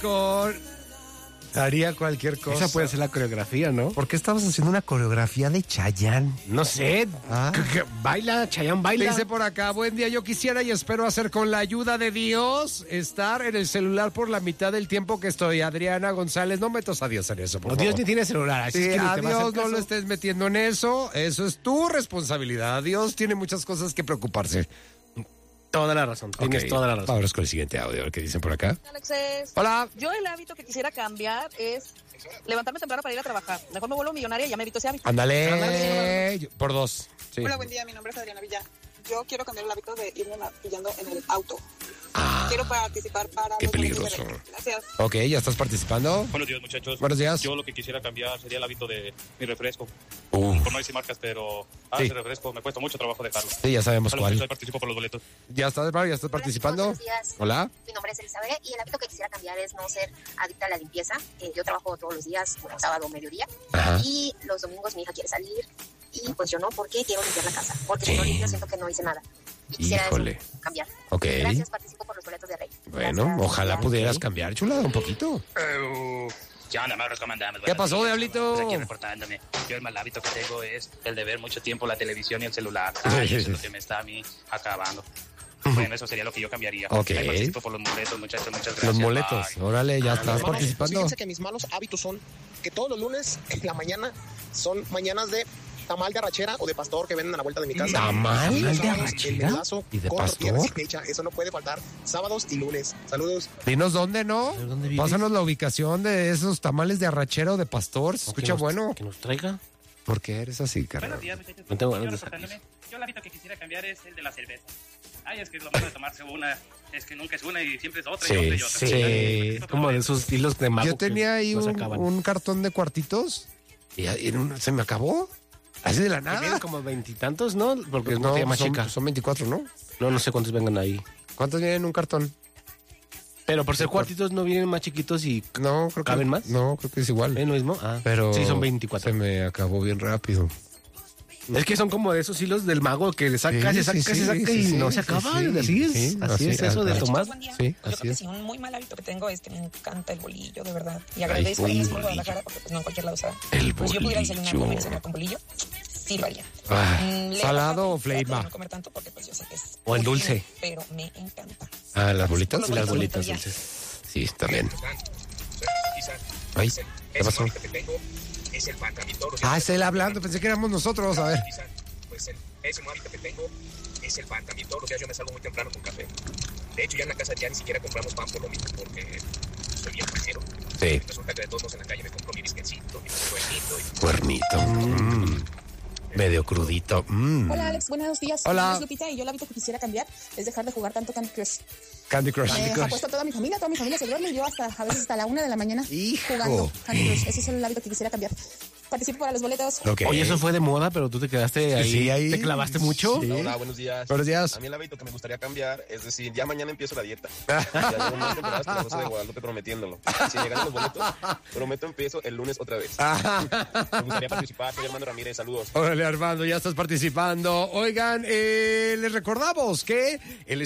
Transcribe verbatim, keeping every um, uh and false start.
con... Haría cualquier cosa. Esa puede ser la coreografía, ¿no? ¿Por qué estabas haciendo una coreografía de Chayanne? No sé. Ah. ¿Qué- qué? Baila, Chayanne baila. Dice por acá, buen día, yo quisiera y espero hacer con la ayuda de Dios estar en el celular por la mitad del tiempo que estoy. Adriana González, no metas a Dios en eso, por No, favor. Dios ni tiene celular. Así Sí, es que ni a te va a hacer Dios no caso. lo estés metiendo en eso, eso es tu responsabilidad. Dios tiene muchas cosas que preocuparse. Toda la razón. Tienes Ok, toda la razón. Vámonos con el siguiente audio, a ver qué dicen por acá. Alexis, Hola. yo el hábito que quisiera cambiar es levantarme temprano para ir a trabajar. Mejor me vuelvo millonaria y ya me evito ese hábito. Ándale, yo- por dos. Sí. Hola, buen día, mi nombre es Adriana Villa. Yo quiero cambiar el hábito de irme maquillando en el auto. Ah, Quiero participar para qué los boletos de peligroso. Rey. Gracias. ok, ¿ya estás participando? Buenos días, muchachos. Buenos días. Yo lo que quisiera cambiar sería el hábito de mi refresco. Uh, Por no decir marcas, pero ah, Sí. ese refresco me cuesta mucho trabajo dejarlo. sí, ya sabemos Saludos, cuál. participo por los boletos. ¿Ya estás, ¿Ya estás participando? Buenos días. Hola. Mi nombre es Elizabeth y el hábito que quisiera cambiar es no ser adicta a la limpieza. Eh, yo trabajo todos los días, bueno, sábado, mediodía, Ajá. y los domingos mi hija quiere salir y pues yo no, porque quiero limpiar la casa, porque si no limpio siento que no hice nada. Y quisiera Híjole. eso, cambiar. Ok. Gracias, participo por los boletos de Rey. Bueno, Gracias. ojalá pudieras cambiar, chulada, un poquito. ¿Qué onda, Mauro? ¿Cómo andamos? ¿Qué pasó, Diablito? Pues aquí reportándome. Yo el mal hábito que tengo es el de ver mucho tiempo la televisión y el celular. Ay, eso es lo que me está a mí acabando. Bueno, eso sería lo que yo cambiaría. Ok. Ahí participo por los boletos, muchachos. Muchas gracias. Los boletos. Bye. Órale, ya estás Hermanos, participando. Fíjense que mis malos hábitos son que todos los lunes en la mañana son mañanas de tamal de arrachera o de pastor que venden a la vuelta de mi casa. ¿Tamal Y los de sábados, arrachera? el menudazo ¿Y de con pastor? tortilla recién hecha. Eso no puede faltar. Sábados y lunes. Saludos. Dinos dónde, ¿no? ¿De dónde vives? Pásanos la ubicación de esos tamales de arrachera o de pastor. Se O que escucha nos- bueno. Que nos traiga. ¿Por qué eres así, carnal? Buenos días, muchachos. No tengo Yo ganas de reportándome. Yo el hábito que quisiera cambiar es el de la cerveza. Ay, es que es lo malo de tomarse una. Es que nunca es una y siempre es otra y Sí, otra y otra. sí. Sí, como de esos estilos de mago. Yo tenía ahí que no se un, acaban. un cartón de cuartitos y, y en un- se me acabó. Así de la Que vienen nada. como veintitantos, ¿no? Porque Pues no, no, te llama son, chica. son veinticuatro, ¿no? No, no sé cuántos vengan ahí. ¿Cuántos vienen en un cartón? Pero por ser cuartitos no vienen más chiquitos y No, creo que ¿Caben más? No, creo que es igual. ¿es lo mismo? Ah, Pero sí, son veinticuatro. Se me acabó bien rápido. Es que son como de esos hilos del mago que le sacas, Sí, se saca, sí, se sí, saca sí, y sí, no se sí, acaban. sí, así es, sí, así así, es eso de así. tomar. Buen día. Sí, Yo creo así que es. sí, un muy mal hábito que tengo es que me encanta el bolillo, de verdad. Y Ay, agradezco a bolillo. Inés por Guadalajara porque pues no en cualquier lado se da. El Pues yo pudiera desayunar, bolillo. comer y cenar con bolillo, sí lo haría. Ah, Mm, le he ¿salado bajado o el trato de fleima? No comer tanto porque pues yo sé que es... O el dulce. Pero me encanta. Ah, las bolitas. Los Las bolitas bolitas ya. dulces. Sí, está bien. Ay, ¿qué pasó? Es el pantalón todos los Ah, es él hablando. Pensé que éramos nosotros. A ver. Pues el ese hábito que tengo es el pan. También todos los días yo me salgo muy temprano con café. De hecho, ya en la casa ya ni siquiera compramos pan por lo mismo, porque soy bien panero. Sí. Resulta que de todos modos en la calle me compro mi bisquecito, mi cuernito y... Cuernito. Mm. Medio crudito. Mm. Hola Alex, buenos días. Hola. Mi nombre es Lupita y yo el hábito que quisiera cambiar es dejar de jugar tanto Candy Crush. Candy Crush. Eh, apuesto a toda mi familia, toda mi familia se duerme y yo hasta a veces hasta la una de la mañana Hijo. jugando Candy Crush. Ese es el hábito que quisiera cambiar. Participo para los boletos. Ok. Oye, eso fue de moda, pero tú te quedaste ahí. Sí, ahí. ¿Te clavaste mucho? Sí. Hola, buenos días. Buenos días. A mí el hábito que me gustaría cambiar es decir, ya mañana empiezo la dieta. Ya llevo más temporadas que la Rosa de Guadalupe prometiéndolo. Si llegan los boletos, prometo empiezo el lunes otra vez. Me gustaría participar. Soy Armando Ramírez, saludos. Órale, Armando, ya estás participando. Oigan, eh, les recordamos que el